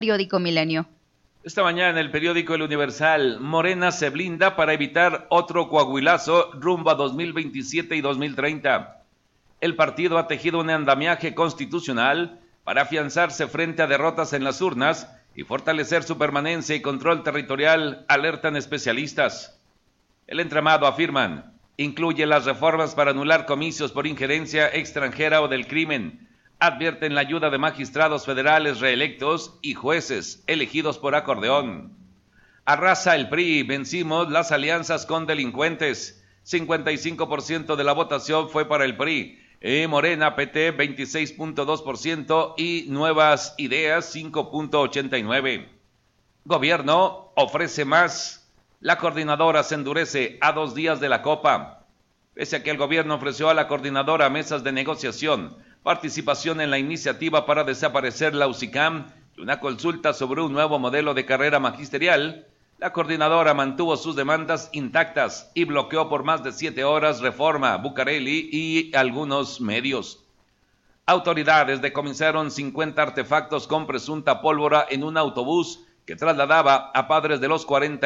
Periódico Milenio. Esta mañana en el periódico El Universal, Morena se blinda para evitar otro coahuilazo rumbo a 2027 y 2030. El partido ha tejido un andamiaje constitucional para afianzarse frente a derrotas en las urnas y fortalecer su permanencia y control territorial, alertan especialistas. El entramado, afirman, incluye las reformas para anular comicios por injerencia extranjera o del crimen. Advierten la ayuda de magistrados federales reelectos y jueces elegidos por acordeón. Arrasa el PRI, vencimos las alianzas con delincuentes. 55% de la votación fue para el PRI. Morena, PT, 26.2% y Nuevas Ideas, 5.89%. Gobierno ofrece más. La coordinadora se endurece a 2 días de la Copa. Pese a que el gobierno ofreció a la coordinadora mesas de negociación, participación en la iniciativa para desaparecer la UCICAM y una consulta sobre un nuevo modelo de carrera magisterial, la coordinadora mantuvo sus demandas intactas y bloqueó por más de 7 horas Reforma, Bucareli y algunos medios. Autoridades decomisaron 50 artefactos con presunta pólvora en un autobús que trasladaba a padres de los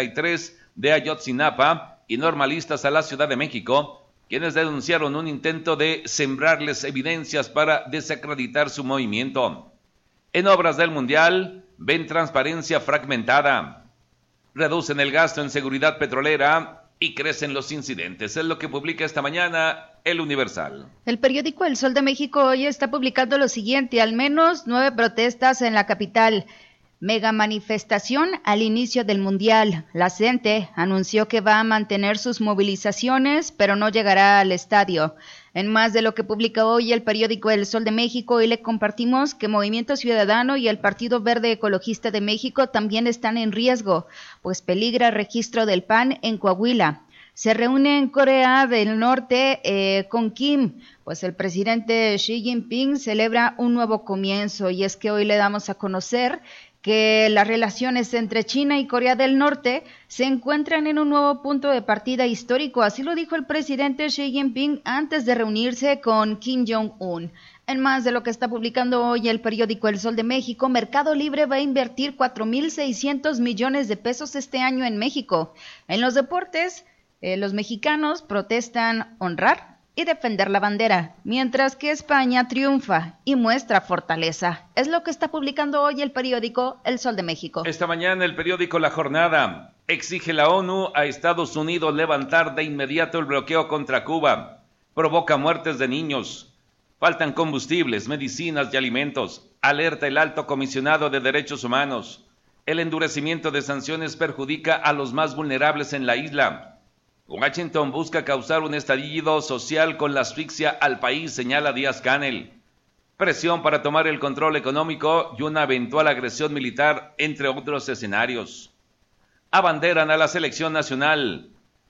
43 de Ayotzinapa y normalistas a la Ciudad de México, quienes denunciaron un intento de sembrarles evidencias para desacreditar su movimiento. En obras del Mundial, ven transparencia fragmentada. Reducen el gasto en seguridad petrolera y crecen los incidentes. Es lo que publica esta mañana El Universal. El periódico El Sol de México hoy está publicando lo siguiente: al menos 9 protestas en la capital. Mega manifestación al inicio del Mundial. La CENTE anunció que va a mantener sus movilizaciones, pero no llegará al estadio. En más de lo que publica hoy el periódico El Sol de México, hoy le compartimos que Movimiento Ciudadano y el Partido Verde Ecologista de México también están en riesgo, pues peligra registro del PAN en Coahuila. Se reúne en Corea del Norte con Kim, pues el presidente Xi Jinping celebra un nuevo comienzo, y es que hoy le damos a conocer que las relaciones entre China y Corea del Norte se encuentran en un nuevo punto de partida histórico. Así lo dijo el presidente Xi Jinping antes de reunirse con Kim Jong-un. En más de lo que está publicando hoy el periódico El Sol de México, Mercado Libre va a invertir 4,600 millones de pesos este año en México. En los deportes, los mexicanos protestan honrar y defender la bandera, mientras que España triunfa y muestra fortaleza. Es lo que está publicando hoy el periódico El Sol de México. Esta mañana el periódico La Jornada exige la ONU a Estados Unidos levantar de inmediato el bloqueo contra Cuba. Provoca muertes de niños. Faltan combustibles, medicinas y alimentos. Alerta el alto comisionado de derechos humanos. El endurecimiento de sanciones perjudica a los más vulnerables en la isla. Washington busca causar un estallido social con la asfixia al país, señala Díaz-Canel. Presión para tomar el control económico y una eventual agresión militar, entre otros escenarios. Abanderan a la selección nacional.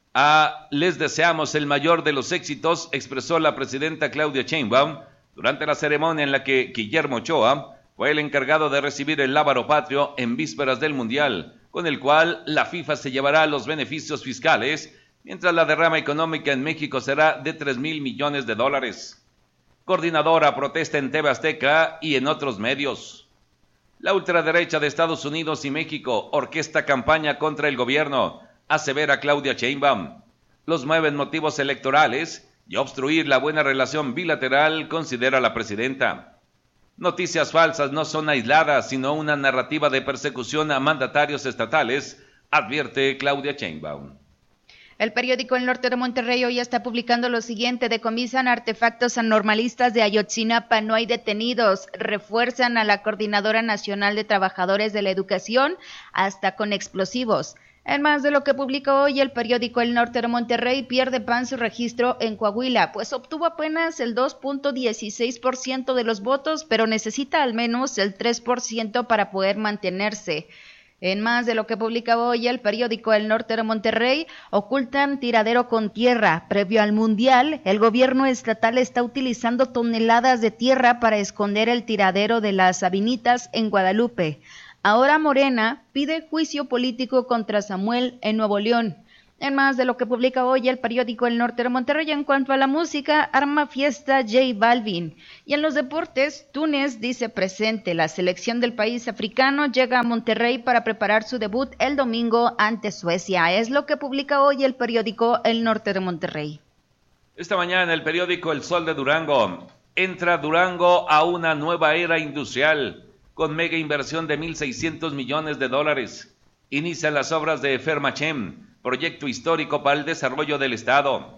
Les deseamos el mayor de los éxitos, expresó la presidenta Claudia Sheinbaum durante la ceremonia en la que Guillermo Ochoa fue el encargado de recibir el lábaro patrio en vísperas del Mundial, con el cual la FIFA se llevará los beneficios fiscales, mientras la derrama económica en México será de 3,000 millones de dólares. Coordinadora protesta en TV Azteca y en otros medios. La ultraderecha de Estados Unidos y México orquesta campaña contra el gobierno, asevera Claudia Sheinbaum. Los mueven motivos electorales y obstruir la buena relación bilateral, considera la presidenta. Noticias falsas no son aisladas, sino una narrativa de persecución a mandatarios estatales, advierte Claudia Sheinbaum. El periódico El Norte de Monterrey hoy está publicando lo siguiente: decomisan artefactos anormalistas de Ayotzinapa, no hay detenidos, refuerzan a la Coordinadora Nacional de Trabajadores de la Educación hasta con explosivos. En más de lo que publica hoy el periódico El Norte de Monterrey, pierde PAN su registro en Coahuila, pues obtuvo apenas el 2.16% de los votos, pero necesita al menos el 3% para poder mantenerse. En más de lo que publica hoy el periódico El Norte de Monterrey, ocultan tiradero con tierra. Previo al Mundial, el gobierno estatal está utilizando toneladas de tierra para esconder el tiradero de las Sabinitas en Guadalupe. Ahora Morena pide juicio político contra Samuel en Nuevo León. En más de lo que publica hoy el periódico El Norte de Monterrey, en cuanto a la música, arma fiesta J Balvin. Y en los deportes, Túnez dice presente. La selección del país africano llega a Monterrey para preparar su debut el domingo ante Suecia. Es lo que publica hoy el periódico El Norte de Monterrey. Esta mañana el periódico El Sol de Durango. Entra Durango a una nueva era industrial con mega inversión de $1,600 millones. Inician las obras de Fermachem, proyecto histórico para el desarrollo del Estado.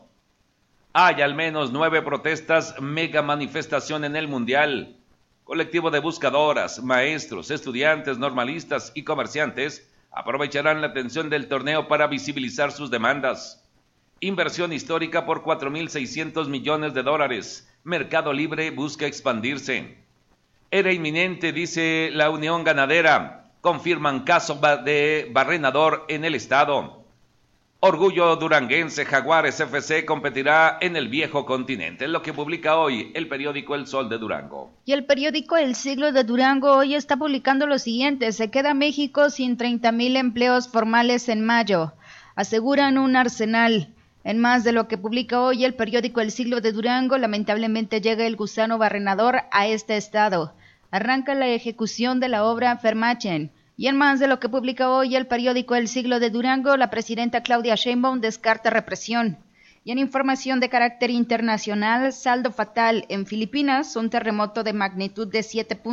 Hay al menos 9 protestas, mega manifestación en el Mundial. Colectivo de buscadoras, maestros, estudiantes, normalistas y comerciantes aprovecharán la atención del torneo para visibilizar sus demandas. Inversión histórica por $4,600 millones. Mercado Libre busca expandirse. Era inminente, dice la Unión Ganadera. Confirman caso de barrenador en el estado. Orgullo duranguense, Jaguares FC competirá en el viejo continente, es lo que publica hoy el periódico El Sol de Durango. Y el periódico El Siglo de Durango hoy está publicando lo siguiente: se queda México sin 30,000 empleos formales en mayo, aseguran un arsenal. En más de lo que publica hoy el periódico El Siglo de Durango, lamentablemente llega el gusano barrenador a este estado. Arranca la ejecución de la obra Fermachem. Y en más de lo que publica hoy el periódico El Siglo de Durango, la presidenta Claudia Sheinbaum descarta represión. Y en información de carácter internacional, saldo fatal en Filipinas, un terremoto de magnitud de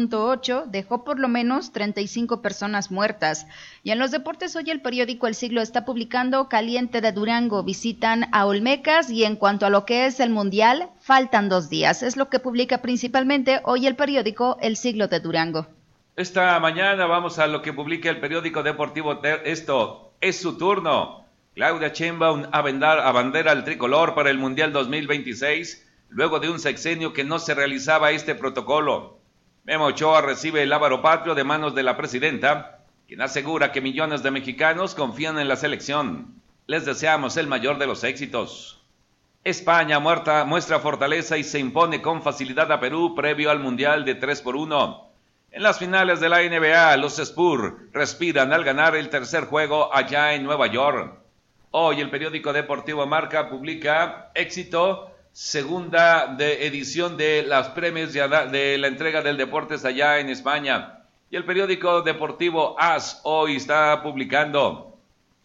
7.8 dejó por lo menos 35 personas muertas. Y en los deportes hoy el periódico El Siglo está publicando Caliente de Durango, visitan a Olmecas, y en cuanto a lo que es el Mundial, faltan 2 días. Es lo que publica principalmente hoy el periódico El Siglo de Durango. Esta mañana vamos a lo que publica el periódico deportivo. Esto es su turno. Claudia Sheinbaum abandera el tricolor para el Mundial 2026, luego de un sexenio que no se realizaba este protocolo. Memo Ochoa recibe el lábaro patrio de manos de la presidenta, quien asegura que millones de mexicanos confían en la selección. Les deseamos el mayor de los éxitos. España muestra fortaleza y se impone con facilidad a Perú previo al Mundial de 3-1. En las finales de la NBA, los Spurs respiran al ganar el tercer juego allá en Nueva York. Hoy el periódico deportivo Marca publica éxito, segunda edición de las premios de la entrega del Deportes allá en España. Y el periódico deportivo AS hoy está publicando.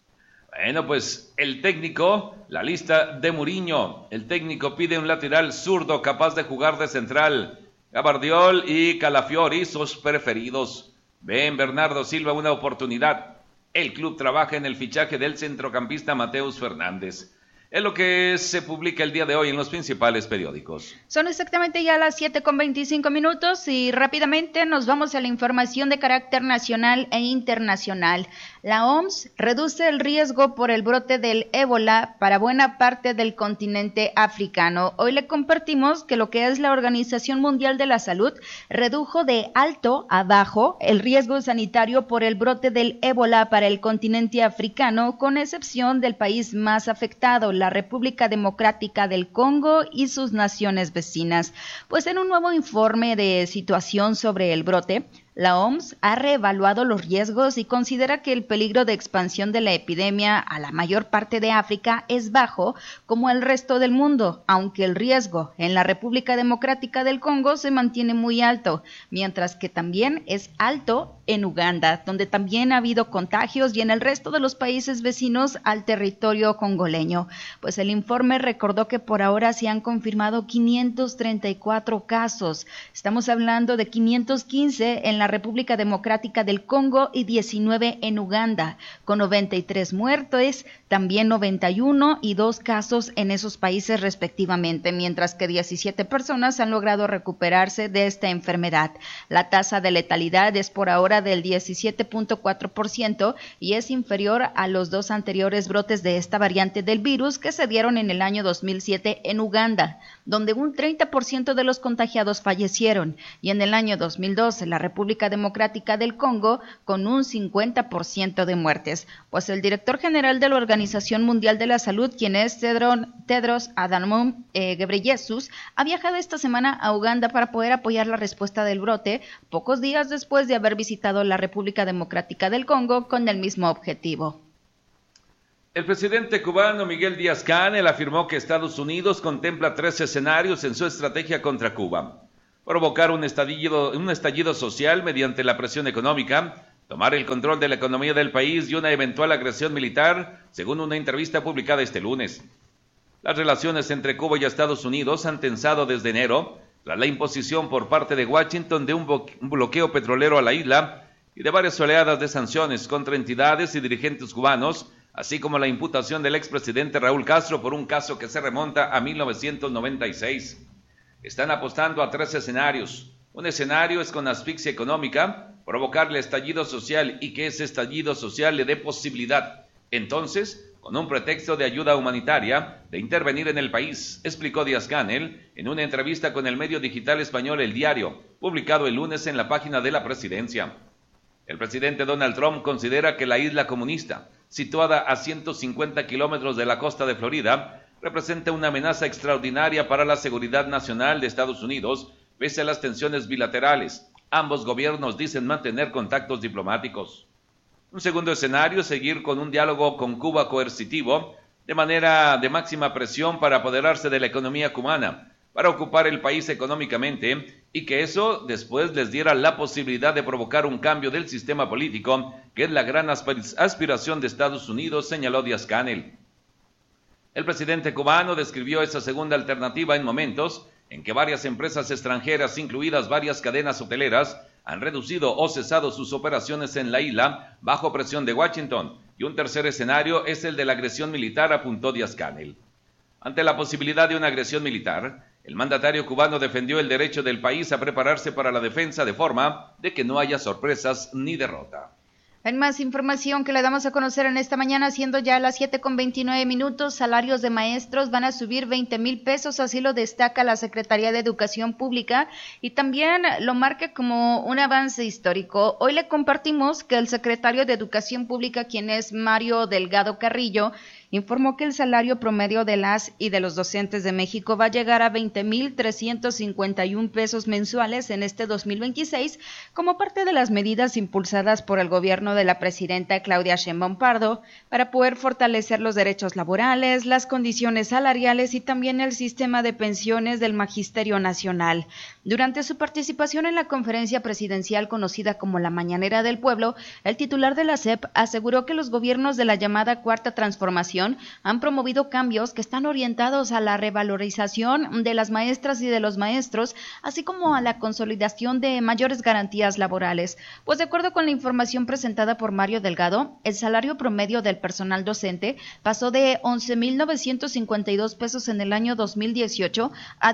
Bueno, pues el técnico, la lista de Mourinho. El técnico pide un lateral zurdo capaz de jugar de central. Gabardiol y Calafiori, sus preferidos. Ven Bernardo Silva una oportunidad. El club trabaja en el fichaje del centrocampista Mateus Fernández. Es lo que se publica el día de hoy en los principales periódicos. Son exactamente ya las 7:25 y rápidamente nos vamos a la información de carácter nacional e internacional. La OMS reduce el riesgo por el brote del ébola para buena parte del continente africano. Hoy le compartimos que lo que es la Organización Mundial de la Salud redujo de alto a bajo el riesgo sanitario por el brote del ébola para el continente africano, con excepción del país más afectado, la República Democrática del Congo y sus naciones vecinas. Pues en un nuevo informe de situación sobre el brote, la OMS ha reevaluado los riesgos y considera que el peligro de expansión de la epidemia a la mayor parte de África es bajo, como el resto del mundo, aunque el riesgo en la República Democrática del Congo se mantiene muy alto, mientras que también es alto en Uganda, donde también ha habido contagios, y en el resto de los países vecinos al territorio congoleño. Pues el informe recordó que por ahora se han confirmado 534 casos. Estamos hablando de 515 en la República Democrática del Congo y 19 en Uganda, con 93 muertos, también 91 y 2 casos en esos países respectivamente, mientras que 17 personas han logrado recuperarse de esta enfermedad. La tasa de letalidad es por ahora del 17.4% y es inferior a los 2 anteriores brotes de esta variante del virus que se dieron en el año 2007 en Uganda, donde un 30% de los contagiados fallecieron, y en el año 2012 la República Democrática del Congo con un 50% de muertes. Pues el director general de la Organización Mundial de la Salud, quien es Tedros Adhanom Ghebreyesus, ha viajado esta semana a Uganda para poder apoyar la respuesta del brote, pocos días después de haber visitado la República Democrática del Congo con el mismo objetivo. El presidente cubano Miguel Díaz-Canel afirmó que Estados Unidos contempla 3 escenarios en su estrategia contra Cuba: provocar un estallido social mediante la presión económica, tomar el control de la economía del país y una eventual agresión militar, según una entrevista publicada este lunes. Las relaciones entre Cuba y Estados Unidos han tensado desde enero, tras la imposición por parte de Washington de un bloqueo petrolero a la isla y de varias oleadas de sanciones contra entidades y dirigentes cubanos, así como la imputación del expresidente Raúl Castro por un caso que se remonta a 1996. Están apostando a 3 escenarios. Un escenario es con asfixia económica, provocar el estallido social y que ese estallido social le dé posibilidad, entonces, con un pretexto de ayuda humanitaria, de intervenir en el país, explicó Díaz-Canel en una entrevista con el medio digital español El Diario, publicado el lunes en la página de la presidencia. El presidente Donald Trump considera que la isla comunista, situada a 150 kilómetros de la costa de Florida, representa una amenaza extraordinaria para la seguridad nacional de Estados Unidos, pese a las tensiones bilaterales. Ambos gobiernos dicen mantener contactos diplomáticos. Un segundo escenario es seguir con un diálogo con Cuba coercitivo, de manera de máxima presión para apoderarse de la economía cubana, para ocupar el país económicamente, y que eso después les diera la posibilidad de provocar un cambio del sistema político, que es la gran aspiración de Estados Unidos, señaló Díaz-Canel. El presidente cubano describió esa segunda alternativa en momentos en que varias empresas extranjeras, incluidas varias cadenas hoteleras, han reducido o cesado sus operaciones en la isla bajo presión de Washington, y un tercer escenario es el de la agresión militar, apuntó Díaz-Canel. Ante la posibilidad de una agresión militar, el mandatario cubano defendió el derecho del país a prepararse para la defensa de forma de que no haya sorpresas ni derrota. En más información que le damos a conocer en esta mañana, siendo ya las 7:29, salarios de maestros van a subir 20,000 pesos, así lo destaca la Secretaría de Educación Pública y también lo marca como un avance histórico. Hoy le compartimos que el secretario de Educación Pública, quien es Mario Delgado Carrillo, informó que el salario promedio de las y de los docentes de México va a llegar a 20,351 pesos mensuales en este 2026, como parte de las medidas impulsadas por el gobierno de la presidenta Claudia Sheinbaum Pardo para poder fortalecer los derechos laborales, las condiciones salariales y también el sistema de pensiones del Magisterio Nacional. Durante su participación en la conferencia presidencial conocida como la Mañanera del Pueblo, el titular de la SEP aseguró que los gobiernos de la llamada Cuarta Transformación han promovido cambios que están orientados a la revalorización de las maestras y de los maestros, así como a la consolidación de mayores garantías laborales. Pues de acuerdo con la información presentada por Mario Delgado, el salario promedio del personal docente pasó de 11,952 pesos en el año 2018 a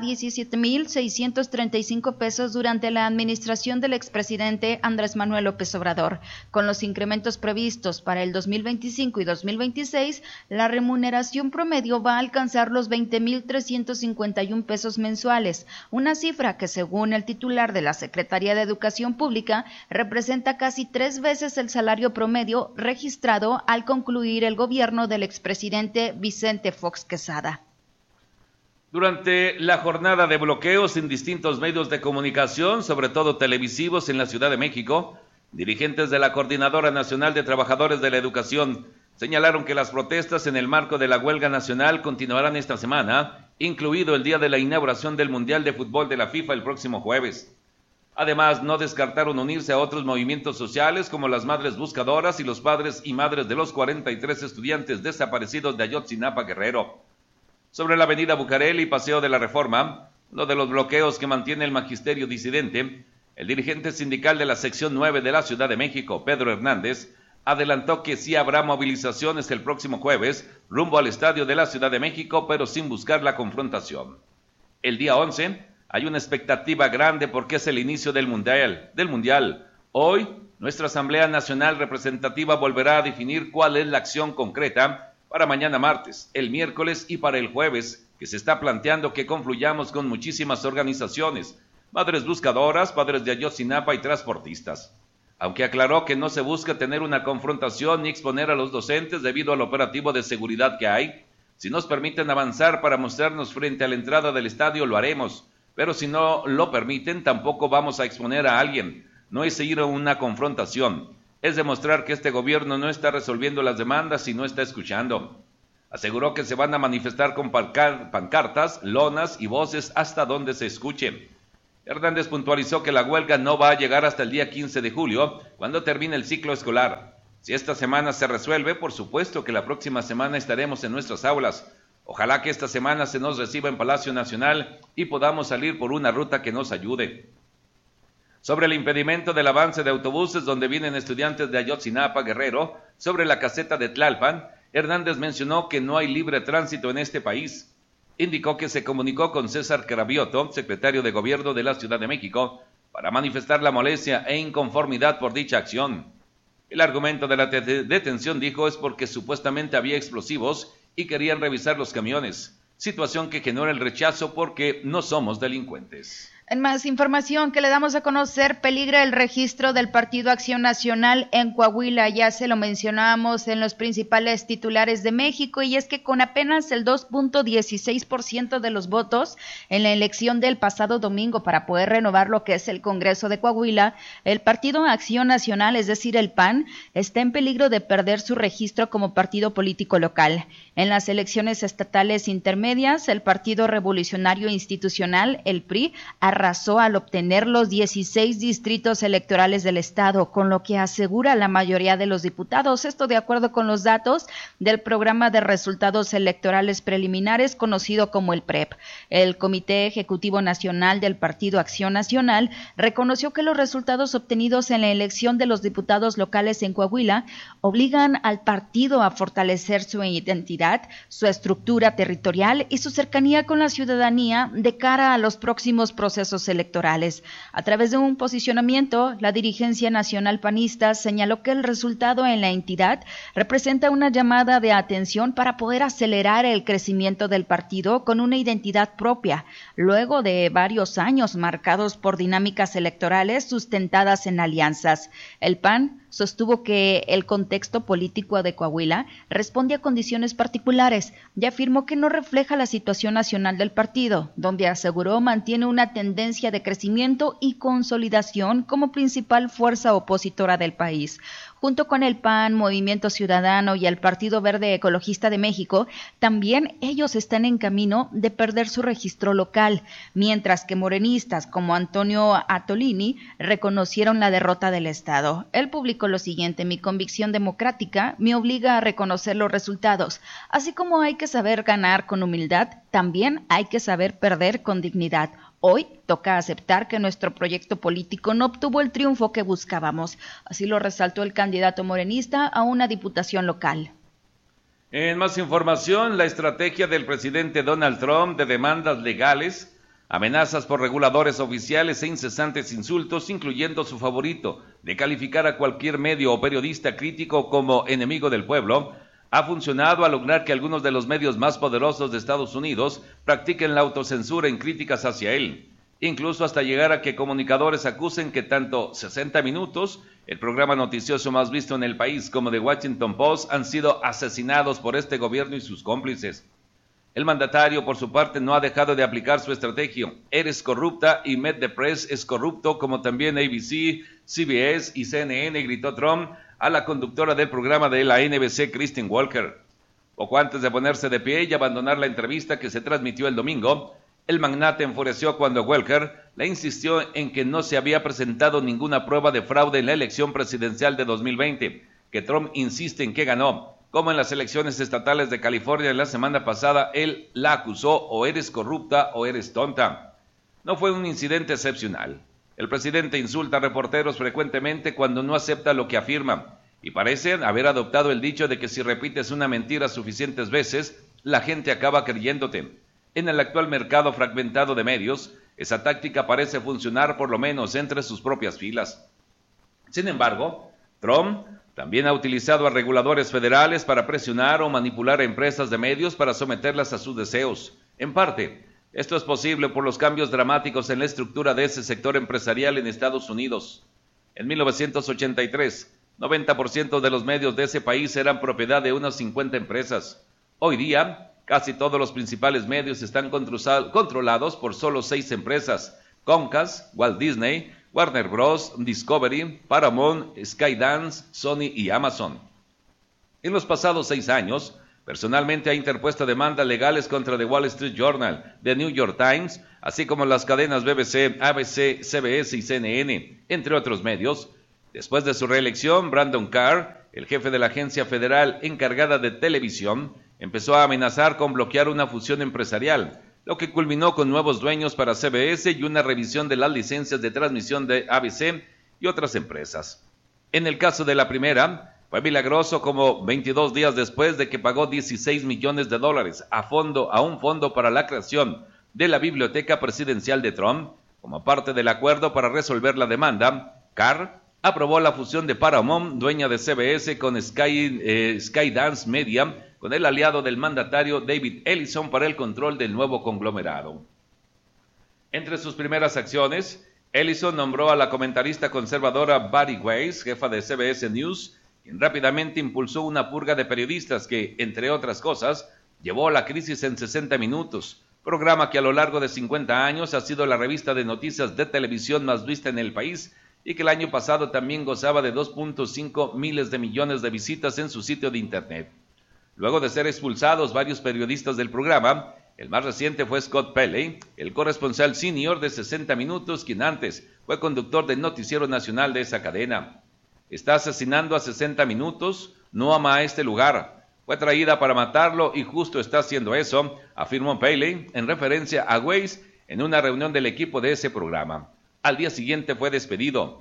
17,635 pesos durante la administración del expresidente Andrés Manuel López Obrador. Con los incrementos previstos para el 2025 y 2026, la remuneración promedio va a alcanzar los 20,351 pesos mensuales, una cifra que, según el titular de la Secretaría de Educación Pública, representa casi 3 veces el salario promedio registrado al concluir el gobierno del expresidente Vicente Fox Quesada. Durante la jornada de bloqueos en distintos medios de comunicación, sobre todo televisivos en la Ciudad de México, dirigentes de la Coordinadora Nacional de Trabajadores de la Educación señalaron que las protestas en el marco de la huelga nacional continuarán esta semana, incluido el día de la inauguración del Mundial de Fútbol de la FIFA el próximo jueves. Además, no descartaron unirse a otros movimientos sociales como las Madres Buscadoras y los padres y madres de los 43 estudiantes desaparecidos de Ayotzinapa, Guerrero. Sobre la avenida Bucareli y Paseo de la Reforma, uno de los bloqueos que mantiene el magisterio disidente, el dirigente sindical de la sección 9 de la Ciudad de México, Pedro Hernández, adelantó que sí habrá movilizaciones el próximo jueves rumbo al Estadio de la Ciudad de México, pero sin buscar la confrontación. El día 11 hay una expectativa grande porque es el inicio del Mundial. Hoy, nuestra Asamblea Nacional Representativa volverá a definir cuál es la acción concreta para mañana martes, el miércoles y para el jueves, que se está planteando que confluyamos con muchísimas organizaciones, Madres Buscadoras, Padres de Ayotzinapa y transportistas. Aunque aclaró que no se busca tener una confrontación ni exponer a los docentes debido al operativo de seguridad que hay. Si nos permiten avanzar para mostrarnos frente a la entrada del estadio, lo haremos, pero si no lo permiten, tampoco vamos a exponer a alguien. No es ir a una confrontación. es demostrar que este gobierno no está resolviendo las demandas y no está escuchando. Aseguró que se van a manifestar con pancartas, lonas y voces hasta donde se escuche. Hernández puntualizó que la huelga no va a llegar hasta el día 15 de julio, cuando termine el ciclo escolar. Si esta semana se resuelve, por supuesto que la próxima semana estaremos en nuestras aulas. Ojalá que esta semana se nos reciba en Palacio Nacional y podamos salir por una ruta que nos ayude. Sobre el impedimento del avance de autobuses donde vienen estudiantes de Ayotzinapa, Guerrero, sobre la caseta de Tlalpan, Hernández mencionó que no hay libre tránsito en este país. Indicó que se comunicó con César Cravioto, secretario de Gobierno de la Ciudad de México, para manifestar la molestia e inconformidad por dicha acción. El argumento de la detención, dijo, es porque supuestamente había explosivos y querían revisar los camiones, situación que genera el rechazo porque no somos delincuentes. En más información que le damos a conocer, peligra el registro del Partido Acción Nacional en Coahuila. Ya se lo mencionábamos en los principales titulares de México, y es que con apenas el 2.16% de los votos en la elección del pasado domingo para poder renovar lo que es el Congreso de Coahuila, el Partido Acción Nacional, es decir, el PAN, está en peligro de perder su registro como partido político local. En las elecciones estatales intermedias, el Partido Revolucionario Institucional, el PRI, arrasó al obtener los 16 distritos electorales del estado, con lo que asegura la mayoría de los diputados. Esto de acuerdo con los datos del Programa de Resultados Electorales Preliminares, conocido como el PREP. El Comité Ejecutivo Nacional del Partido Acción Nacional reconoció que los resultados obtenidos en la elección de los diputados locales en Coahuila obligan al partido a fortalecer su identidad, su estructura territorial y su cercanía con la ciudadanía de cara a los próximos procesos electorales. A través de un posicionamiento, la dirigencia nacional panista señaló que el resultado en la entidad representa una llamada de atención para poder acelerar el crecimiento del partido con una identidad propia, luego de varios años marcados por dinámicas electorales sustentadas en alianzas. El PAN sostuvo que el contexto político de Coahuila responde a condiciones particulares y afirmó que no refleja la situación nacional del partido, donde aseguró mantiene una tendencia de crecimiento y consolidación como principal fuerza opositora del país. Junto con el PAN, Movimiento Ciudadano y el Partido Verde Ecologista de México, también ellos están en camino de perder su registro local, mientras que morenistas como Antonio Atolini reconocieron la derrota del Estado. Él publicó lo siguiente: mi convicción democrática me obliga a reconocer los resultados. Así como hay que saber ganar con humildad, también hay que saber perder con dignidad. Hoy toca aceptar que nuestro proyecto político no obtuvo el triunfo que buscábamos. Así lo resaltó el candidato morenista a una diputación local. En más información, la estrategia del presidente Donald Trump de demandas legales, amenazas por reguladores oficiales e incesantes insultos, incluyendo su favorito de calificar a cualquier medio o periodista crítico como enemigo del pueblo, ha funcionado al lograr que algunos de los medios más poderosos de Estados Unidos practiquen la autocensura en críticas hacia él, incluso hasta llegar a que comunicadores acusen que tanto 60 Minutos, el programa noticioso más visto en el país, como The Washington Post han sido asesinados por este gobierno y sus cómplices. El mandatario, por su parte, no ha dejado de aplicar su estrategia. Eres corrupta y Met the Press es corrupto, como también ABC, CBS y CNN, gritó Trump a la conductora del programa de la NBC, Kristen Walker. Poco antes de ponerse de pie y abandonar la entrevista que se transmitió el domingo, el magnate enfureció cuando Walker le insistió en que no se había presentado ninguna prueba de fraude en la elección presidencial de 2020, que Trump insiste en que ganó. Como en las elecciones estatales de California la semana pasada, él la acusó: o eres corrupta o eres tonta. No fue un incidente excepcional. El presidente insulta a reporteros frecuentemente cuando no acepta lo que afirma, y parece haber adoptado el dicho de que si repites una mentira suficientes veces, la gente acaba creyéndote. En el actual mercado fragmentado de medios, esa táctica parece funcionar por lo menos entre sus propias filas. Sin embargo, Trump también ha utilizado a reguladores federales para presionar o manipular a empresas de medios para someterlas a sus deseos. En parte, esto es posible por los cambios dramáticos en la estructura de ese sector empresarial en Estados Unidos. En 1983, 90% de los medios de ese país eran propiedad de unas 50 empresas. Hoy día, casi todos los principales medios están controlados por solo 6 empresas: Comcast, Walt Disney, Warner Bros., Discovery, Paramount, Skydance, Sony y Amazon. En los pasados 6 años, personalmente ha interpuesto demandas legales contra The Wall Street Journal, The New York Times, así como las cadenas BBC, ABC, CBS y CNN, entre otros medios. Después de su reelección, Brandon Carr, el jefe de la agencia federal encargada de televisión, empezó a amenazar con bloquear una fusión empresarial, lo que culminó con nuevos dueños para CBS y una revisión de las licencias de transmisión de ABC y otras empresas. En el caso de la primera, fue milagroso como 22 días después de que pagó $16 millones a un fondo para la creación de la biblioteca presidencial de Trump, como parte del acuerdo para resolver la demanda, Carr aprobó la fusión de Paramount, dueña de CBS, con Skydance Media, con el aliado del mandatario David Ellison para el control del nuevo conglomerado. Entre sus primeras acciones, Ellison nombró a la comentarista conservadora Bari Weiss, jefa de CBS News, quien rápidamente impulsó una purga de periodistas que, entre otras cosas, llevó a la crisis en 60 minutos, programa que a lo largo de 50 años ha sido la revista de noticias de televisión más vista en el país y que el año pasado también gozaba de 2.5 miles de millones de visitas en su sitio de internet. Luego de ser expulsados varios periodistas del programa, el más reciente fue Scott Pelley, el corresponsal senior de 60 minutos, quien antes fue conductor del noticiero nacional de esa cadena. Está asesinando a 60 minutos, no ama a este lugar. Fue traída para matarlo y justo está haciendo eso, afirmó Pelley en referencia a Weiss en una reunión del equipo de ese programa. Al día siguiente fue despedido.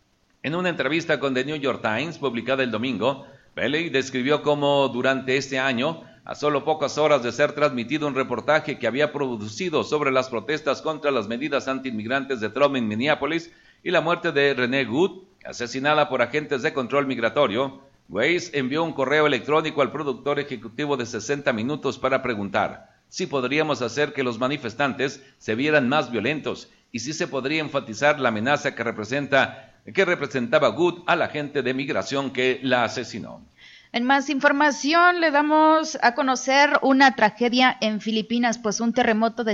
En una entrevista con The New York Times, publicada el domingo, Pelley describió cómo durante este año, a solo pocas horas de ser transmitido un reportaje que había producido sobre las protestas contra las medidas antiinmigrantes de Trump en Minneapolis y la muerte de Renee Good, asesinada por agentes de control migratorio, Weiss envió un correo electrónico al productor ejecutivo de 60 minutos para preguntar si podríamos hacer que los manifestantes se vieran más violentos y si se podría enfatizar la amenaza que representaba Good al agente de migración que la asesinó. En más información le damos a conocer una tragedia en Filipinas, pues un terremoto de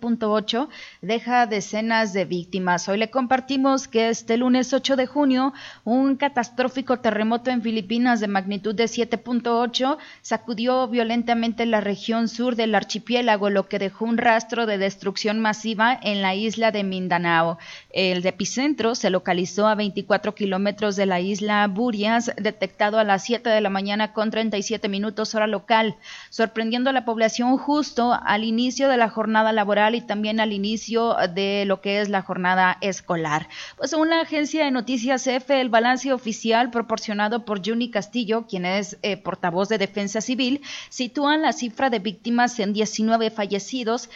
7.8 deja decenas de víctimas. Hoy le compartimos que este lunes 8 de junio un catastrófico terremoto en Filipinas de magnitud de 7.8 sacudió violentamente la región sur del archipiélago, lo que dejó un rastro de destrucción masiva en la isla de Mindanao. El epicentro se localizó a 24 kilómetros de la isla Burias, detectado a las 7 de la mañana con 37 minutos hora local, sorprendiendo a la población justo al inicio de la jornada laboral y también al inicio de lo que es la jornada escolar. Pues según la agencia de noticias EFE, el balance oficial proporcionado por Juni Castillo, quien es portavoz de Defensa Civil, sitúa la cifra de víctimas en 19 fallecidos,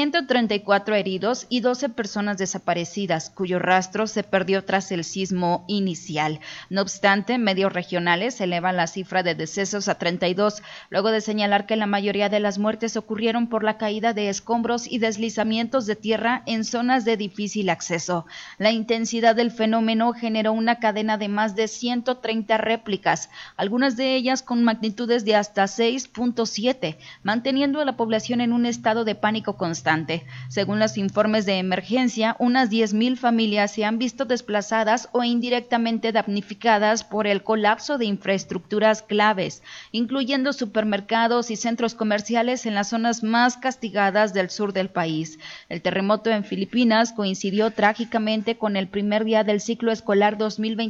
134 heridos y 12 personas desaparecidas, cuyo rastro se perdió tras el sismo inicial. No obstante, medios regionales elevan la cifra de decesos a 32, luego de señalar que la mayoría de las muertes ocurrieron por la caída de escombros y deslizamientos de tierra en zonas de difícil acceso. La intensidad del fenómeno generó una cadena de más de 130 réplicas, algunas de ellas con magnitudes de hasta 6.7, manteniendo a la población en un estado de pánico constante. Según los informes de emergencia, unas 10,000 familias se han visto desplazadas o indirectamente damnificadas por el colapso de infraestructuras claves, incluyendo supermercados y centros comerciales en las zonas más castigadas del sur del país. El terremoto en Filipinas coincidió trágicamente con el primer día del ciclo escolar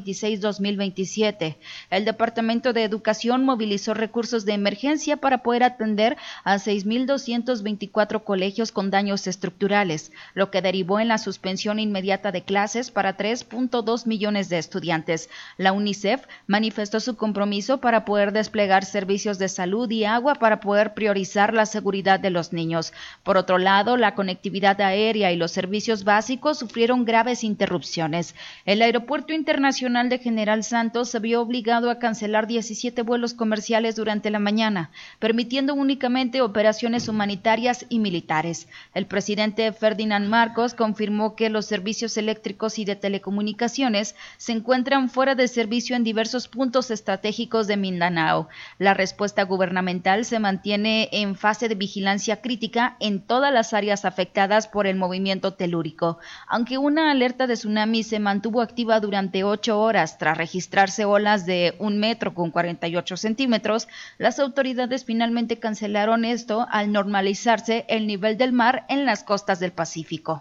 2026-2027. El Departamento de Educación movilizó recursos de emergencia para poder atender a 6,224 colegios con daños estructurales, lo que derivó en la suspensión inmediata de clases para 3.2 millones de estudiantes. La UNICEF manifestó su compromiso para poder desplegar servicios de salud y agua para poder priorizar la seguridad de los niños. Por otro lado, la conectividad aérea y los servicios básicos sufrieron graves interrupciones. El Aeropuerto Internacional de General Santos se vio obligado a cancelar 17 vuelos comerciales durante la mañana, permitiendo únicamente operaciones humanitarias y militares. El presidente Ferdinand Marcos confirmó que los servicios eléctricos y de telecomunicaciones se encuentran fuera de servicio en diversos puntos estratégicos de Mindanao. Mindanao. La respuesta gubernamental se mantiene en fase de vigilancia crítica en todas las áreas afectadas por el movimiento telúrico, aunque una alerta de tsunami se mantuvo activa durante 8 horas tras registrarse olas de 1 metro con 48 centímetros. Las autoridades finalmente cancelaron esto al normalizarse el nivel del mar en las costas del Pacífico.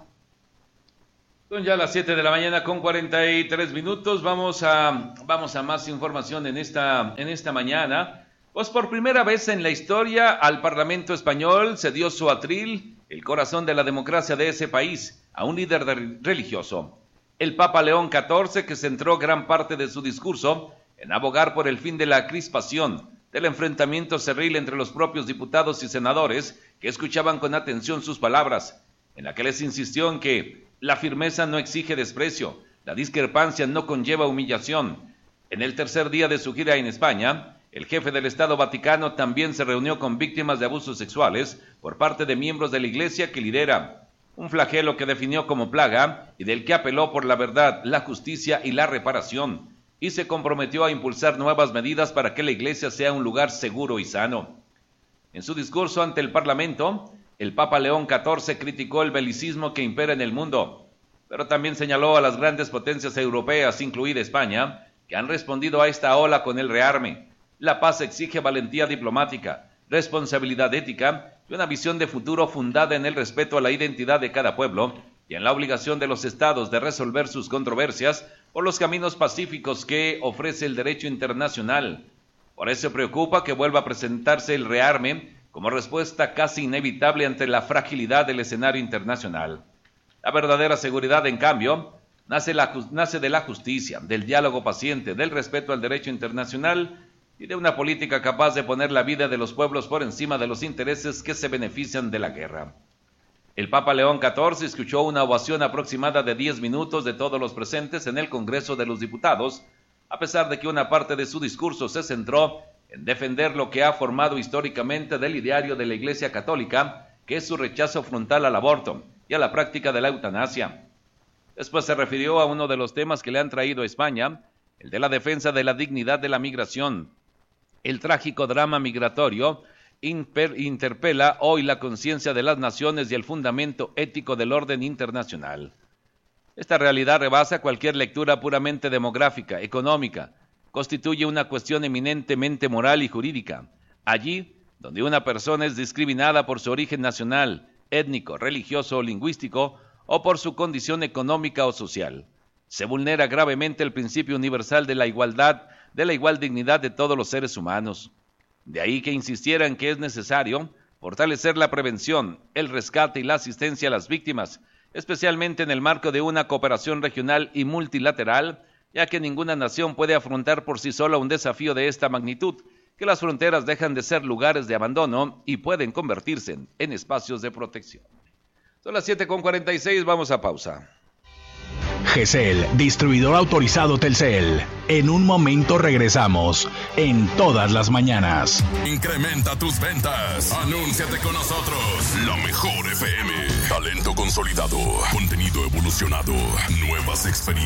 Son ya las 7 de la mañana con 43 minutos. Vamos a más información en esta mañana. Pues por primera vez en la historia al Parlamento español se dio su atril, el corazón de la democracia de ese país, a un líder religioso. El Papa León XIV, que centró gran parte de su discurso en abogar por el fin de la crispación, del enfrentamiento cerril entre los propios diputados y senadores que escuchaban con atención sus palabras, en la que les insistió en que la firmeza no exige desprecio, la discrepancia no conlleva humillación. En el tercer día de su gira en España, el jefe del Estado Vaticano también se reunió con víctimas de abusos sexuales por parte de miembros de la Iglesia que lidera, un flagelo que definió como plaga y del que apeló por la verdad, la justicia y la reparación, y se comprometió a impulsar nuevas medidas para que la Iglesia sea un lugar seguro y sano. En su discurso ante el Parlamento, el Papa León XIV criticó el belicismo que impera en el mundo, pero también señaló a las grandes potencias europeas, incluida España, que han respondido a esta ola con el rearme. La paz exige valentía diplomática, responsabilidad ética y una visión de futuro fundada en el respeto a la identidad de cada pueblo y en la obligación de los estados de resolver sus controversias por los caminos pacíficos que ofrece el derecho internacional. Por eso preocupa que vuelva a presentarse el rearme como respuesta casi inevitable ante la fragilidad del escenario internacional. La verdadera seguridad, en cambio, nace de la justicia, del diálogo paciente, del respeto al derecho internacional y de una política capaz de poner la vida de los pueblos por encima de los intereses que se benefician de la guerra. El Papa León XIV escuchó una ovación aproximada de 10 minutos de todos los presentes en el Congreso de los Diputados, a pesar de que una parte de su discurso se centró en defender lo que ha formado históricamente del ideario de la Iglesia Católica, que es su rechazo frontal al aborto y a la práctica de la eutanasia. Después se refirió a uno de los temas que le han traído a España, el de la defensa de la dignidad de la migración. El trágico drama migratorio interpela hoy la conciencia de las naciones y el fundamento ético del orden internacional. Esta realidad rebasa cualquier lectura puramente demográfica, económica, constituye una cuestión eminentemente moral y jurídica. Allí, donde una persona es discriminada por su origen nacional, étnico, religioso o lingüístico, o por su condición económica o social, se vulnera gravemente el principio universal de la igualdad, de la igual dignidad de todos los seres humanos. De ahí que insistiera en que es necesario fortalecer la prevención, el rescate y la asistencia a las víctimas, especialmente en el marco de una cooperación regional y multilateral, ya que ninguna nación puede afrontar por sí sola un desafío de esta magnitud, que las fronteras dejan de ser lugares de abandono y pueden convertirse en espacios de protección. Son las 7:46, vamos a pausa. GESEL, distribuidor autorizado Telcel. En un momento regresamos, en todas las mañanas. Incrementa tus ventas. Anúnciate con nosotros. La mejor FM. Talento consolidado. Contenido evolucionado. Nuevas experiencias.